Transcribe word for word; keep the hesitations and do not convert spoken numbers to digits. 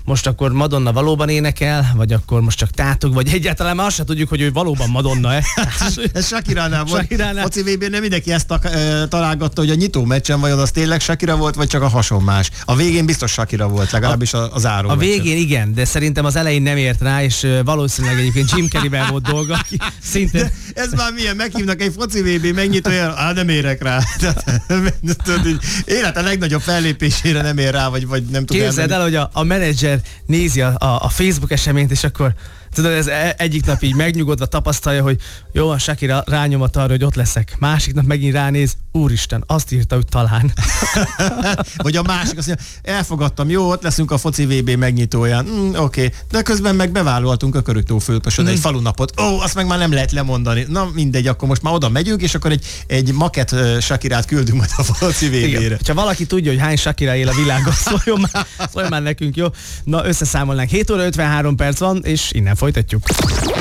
most akkor Madonna valóban énekel, vagy akkor most csak tátog, vagy egyáltalán már azt se tudjuk, hogy ő valóban Madonna-e. Ez Shakiránál volt. Shakiránál. Foci vé bén nem mindenki ezt tak, e, találgatta, hogy a nyitó meccsen vajon az tényleg Shakira volt, vagy csak a hasonmás. A végén biztos Shakira volt, legalábbis a, a záró A meccsen. végén igen, de szerintem az elején nem ért rá, és valószínűleg egyébként Jim Carreyvel volt dolga, aki szintén... De ez már milyen, meghívnak egy foci vé bé megnyitója, á, nem érek rá. Élet a legnagyobb fellépésére nem ér rá, vagy, vagy nem tud Képzeld el, hogy a, a menedzser nézi a, a Facebook eseményt, és akkor tudod, ez egyik nap így megnyugodva tapasztalja, hogy jó, van, Shakira rányomat arra, hogy ott leszek. Másik nap megint ránéz, úristen, azt írta, hogy talán. Vagy a másik azt mondja, elfogadtam, jó, ott leszünk a foci vé bé megnyitóján. Mm, Oké, okay. De közben meg bevállaltunk a Körögtó főpösön mm. egy falunapot. Ó, azt meg már nem lehet lemondani. Na mindegy, akkor most már oda megyünk, és akkor egy, egy maket uh, Shakirát küldünk majd a foci vé bére. Ha valaki tudja, hogy hány Shakira él a világon, szóljon már, szóljon már nekünk, jó? Na, összeszámolnánk. hét óra ötvenhárom perc van, és innen folytatjuk.